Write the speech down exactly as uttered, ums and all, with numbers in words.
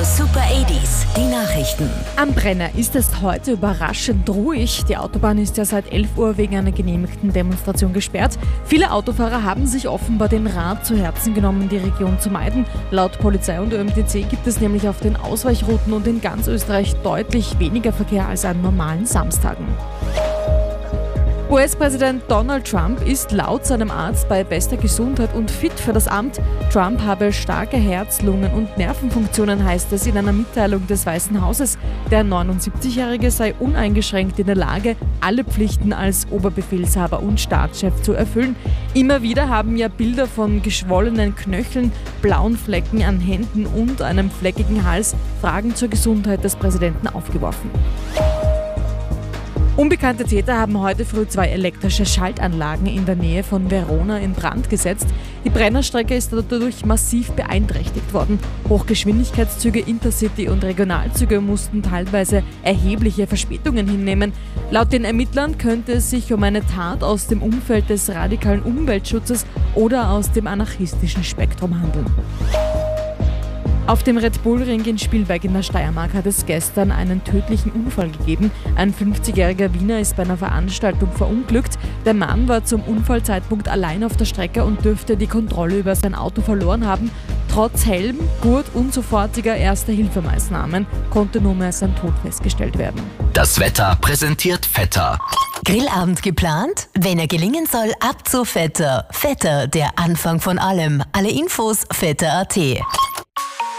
Radio Super achtziger, die Nachrichten. Am Brenner ist es heute überraschend ruhig. Die Autobahn ist ja seit elf Uhr wegen einer genehmigten Demonstration gesperrt. Viele Autofahrer haben sich offenbar den Rat zu Herzen genommen, die Region zu meiden. Laut Polizei und Ö M T C gibt es nämlich auf den Ausweichrouten und in ganz Österreich deutlich weniger Verkehr als an normalen Samstagen. U S-Präsident Donald Trump ist laut seinem Arzt bei bester Gesundheit und fit für das Amt. Trump habe starke Herz-, Lungen- und Nervenfunktionen, heißt es in einer Mitteilung des Weißen Hauses. Der neunundsiebzigjährige sei uneingeschränkt in der Lage, alle Pflichten als Oberbefehlshaber und Staatschef zu erfüllen. Immer wieder haben ja Bilder von geschwollenen Knöcheln, blauen Flecken an Händen und einem fleckigen Hals Fragen zur Gesundheit des Präsidenten aufgeworfen. Unbekannte Täter haben heute früh zwei elektrische Schaltanlagen in der Nähe von Verona in Brand gesetzt. Die Brennerstrecke ist dadurch massiv beeinträchtigt worden. Hochgeschwindigkeitszüge, Intercity- und Regionalzüge mussten teilweise erhebliche Verspätungen hinnehmen. Laut den Ermittlern könnte es sich um eine Tat aus dem Umfeld des radikalen Umweltschutzes oder aus dem anarchistischen Spektrum handeln. Auf dem Red Bull Ring in Spielberg in der Steiermark hat es gestern einen tödlichen Unfall gegeben. Ein fünfzigjähriger Wiener ist bei einer Veranstaltung verunglückt. Der Mann war zum Unfallzeitpunkt allein auf der Strecke und dürfte die Kontrolle über sein Auto verloren haben. Trotz Helm, Gurt und sofortiger Erste-Hilfemaßnahmen konnte nur mehr sein Tod festgestellt werden. Das Wetter präsentiert Vetter. Grillabend geplant? Wenn er gelingen soll, ab zu Vetter. Vetter, der Anfang von allem. Alle Infos vetter punkt at.